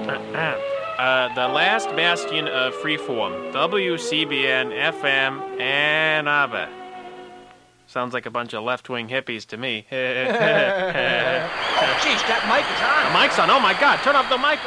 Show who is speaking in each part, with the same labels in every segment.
Speaker 1: The last bastion of freeform, WCBN FM Ann Arbor. Sounds like a bunch of left-wing hippies to me.
Speaker 2: Oh, jeez, that mic is on.
Speaker 1: The mic's on. Oh, my God. Turn off the mic.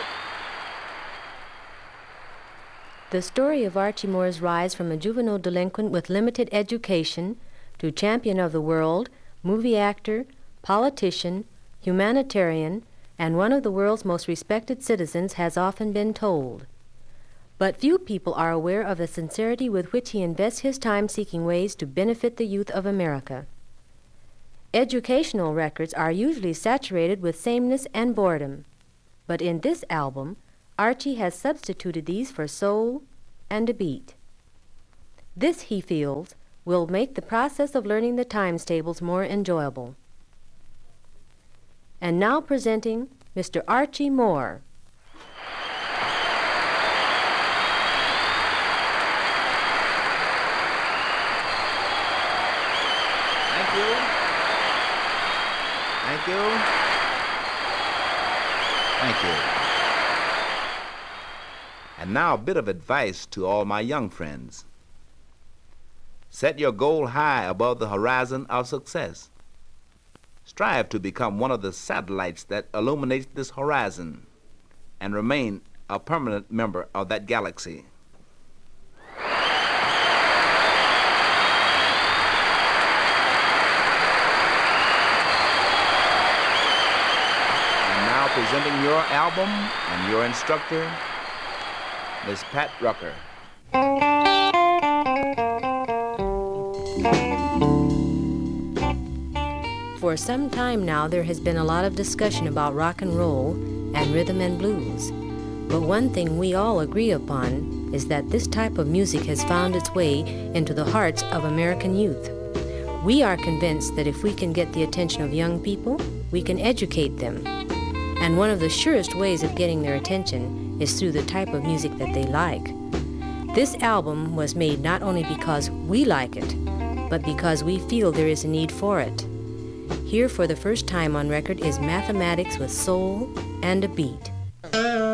Speaker 3: The story of Archie Moore's rise from a juvenile delinquent with limited education to champion of the world, movie actor, politician, humanitarian, and one of the world's most respected citizens has often been told. But few people are aware of the sincerity with which he invests his time seeking ways to benefit the youth of America. Educational records are usually saturated with sameness and boredom, but in this album, Archie has substituted these for soul and a beat. This, he feels, will make the process of learning the times tables more enjoyable. And now presenting Mr. Archie Moore.
Speaker 4: Thank you. Thank you. Thank you. And now a bit of advice to all my young friends. Set your goal high above the horizon of success. Strive to become one of the satellites that illuminates this horizon and remain a permanent member of that galaxy. And now presenting your album and your instructor, Miss Pat Rucker.
Speaker 3: For some time now, there has been a lot of discussion about rock and roll and rhythm and blues. But one thing we all agree upon is that this type of music has found its way into the hearts of American youth. We are convinced that if we can get the attention of young people, we can educate them. And one of the surest ways of getting their attention is through the type of music that they like. This album was made not only because we like it, but because we feel there is a need for it. Here for the first time on record is Mathematics with Soul and a Beat.